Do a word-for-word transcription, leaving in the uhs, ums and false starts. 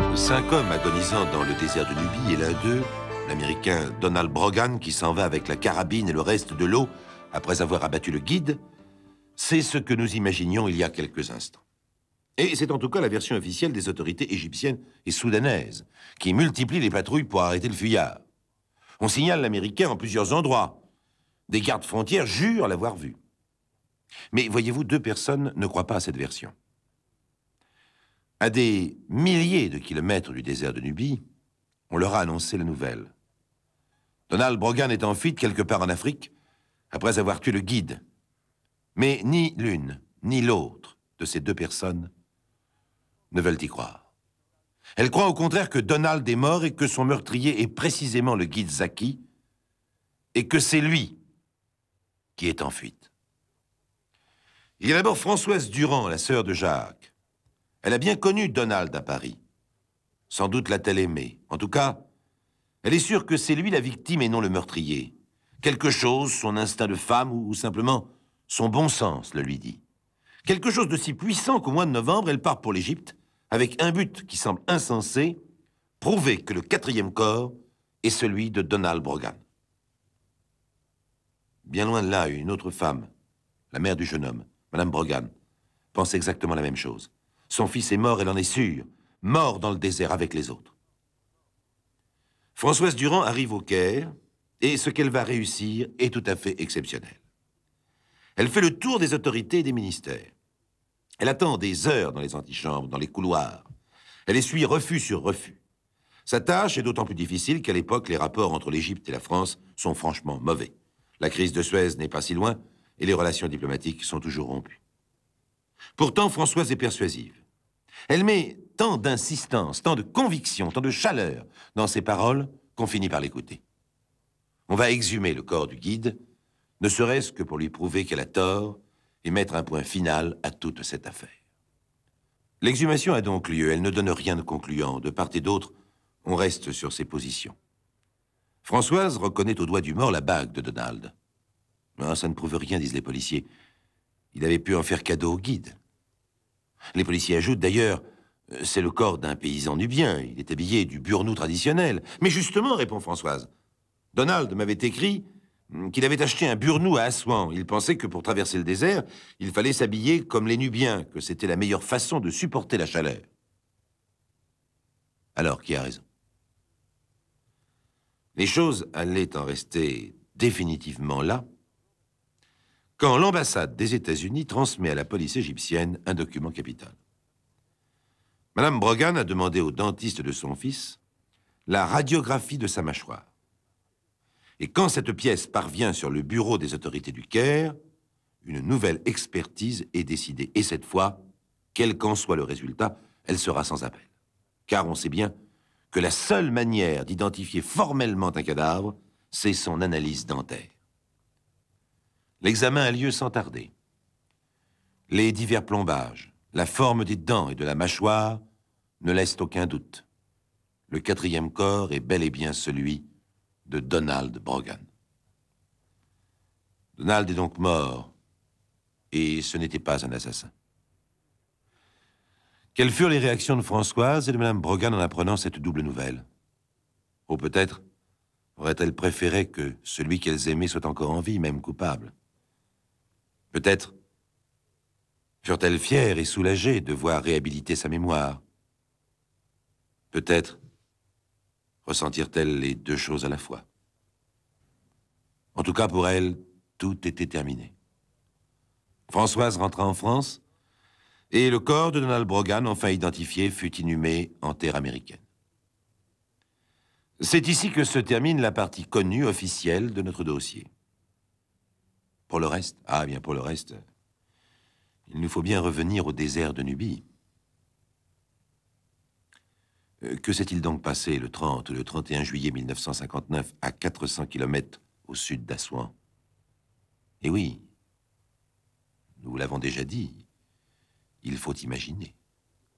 Cinq hommes agonisant dans le désert de Nubie, et l'un d'eux, l'Américain Donald Brogan, qui s'en va avec la carabine et le reste de l'eau après avoir abattu le guide, c'est ce que nous imaginions il y a quelques instants. Et c'est en tout cas la version officielle des autorités égyptiennes et soudanaises, qui multiplient les patrouilles pour arrêter le fuyard. On signale l'Américain en plusieurs endroits. Des gardes frontières jurent l'avoir vu. Mais voyez-vous, deux personnes ne croient pas à cette version. À des milliers de kilomètres du désert de Nubie, on leur a annoncé la nouvelle. Donald Brogan est en fuite quelque part en Afrique, après avoir tué le guide. Mais ni l'une, ni l'autre de ces deux personnes ne veulent y croire. Elles croient au contraire que Donald est mort et que son meurtrier est précisément le guide Zaki, et que c'est lui qui est en fuite. Il y a d'abord Françoise Durand, la sœur de Jacques. Elle a bien connu Donald à Paris. Sans doute l'a-t-elle aimé. En tout cas, elle est sûre que c'est lui la victime et non le meurtrier. Quelque chose, son instinct de femme ou, ou simplement son bon sens le lui dit. Quelque chose de si puissant qu'au mois de novembre, elle part pour l'Égypte avec un but qui semble insensé, prouver que le quatrième corps est celui de Donald Brogan. Bien loin de là, une autre femme, la mère du jeune homme, Madame Brogan, pense exactement la même chose. Son fils est mort, elle en est sûre, mort dans le désert avec les autres. Françoise Durand arrive au Caire, et ce qu'elle va réussir est tout à fait exceptionnel. Elle fait le tour des autorités et des ministères. Elle attend des heures dans les antichambres, dans les couloirs. Elle essuie refus sur refus. Sa tâche est d'autant plus difficile qu'à l'époque, les rapports entre l'Égypte et la France sont franchement mauvais. La crise de Suez n'est pas si loin, et les relations diplomatiques sont toujours rompues. Pourtant, Françoise est persuasive. Elle met tant d'insistance, tant de conviction, tant de chaleur dans ses paroles qu'on finit par l'écouter. On va exhumer le corps du guide, ne serait-ce que pour lui prouver qu'elle a tort et mettre un point final à toute cette affaire. L'exhumation a donc lieu, elle ne donne rien de concluant. De part et d'autre, on reste sur ses positions. Françoise reconnaît au doigt du mort la bague de Donald. Non, ça ne prouve rien, disent les policiers. Il avait pu en faire cadeau au guide. Les policiers ajoutent d'ailleurs, c'est le corps d'un paysan nubien, il est habillé du burnou traditionnel. Mais justement, répond Françoise, Donald m'avait écrit qu'il avait acheté un burnou à Assouan. Il pensait que pour traverser le désert, il fallait s'habiller comme les Nubiens, que c'était la meilleure façon de supporter la chaleur. Alors, qui a raison? Les choses allaient en rester définitivement là, quand l'ambassade des États-Unis transmet à la police égyptienne un document capital. Madame Brogan a demandé au dentiste de son fils la radiographie de sa mâchoire. Et quand cette pièce parvient sur le bureau des autorités du Caire, une nouvelle expertise est décidée. Et cette fois, quel qu'en soit le résultat, elle sera sans appel. Car on sait bien que la seule manière d'identifier formellement un cadavre, c'est son analyse dentaire. L'examen a lieu sans tarder. Les divers plombages, la forme des dents et de la mâchoire ne laissent aucun doute. Le quatrième corps est bel et bien celui de Donald Brogan. Donald est donc mort, et ce n'était pas un assassin. Quelles furent les réactions de Françoise et de Mme Brogan en apprenant cette double nouvelle? Ou peut-être aurait-elle préféré que celui qu'elles aimaient soit encore en vie, même coupable? Peut-être furent-elles fières et soulagées de voir réhabiliter sa mémoire. Peut-être ressentirent-elles les deux choses à la fois. En tout cas, pour elles, tout était terminé. Françoise rentra en France, et le corps de Donald Brogan, enfin identifié, fut inhumé en terre américaine. C'est ici que se termine la partie connue, officielle, de notre dossier. Pour le reste, ah bien pour le reste, il nous faut bien revenir au désert de Nubie. Que s'est-il donc passé le trente ou le trente et un juillet mille neuf cent cinquante-neuf à quatre cents kilomètres au sud d'Assouan? Eh oui, nous l'avons déjà dit, il faut imaginer.